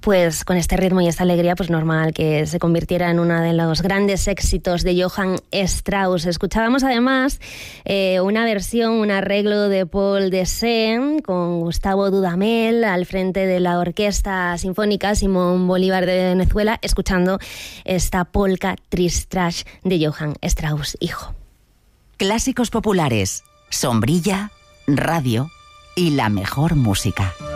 Pues con este ritmo y esta alegría, pues normal que se convirtiera en uno de los grandes éxitos de Johann Strauss. Escuchábamos además una versión, un arreglo de Paul Dessé con Gustavo Dudamel al frente de la Orquesta Sinfónica Simón Bolívar de Venezuela, escuchando esta polka Triste de Johann Strauss, hijo. Clásicos populares, sombrilla, radio y la mejor música.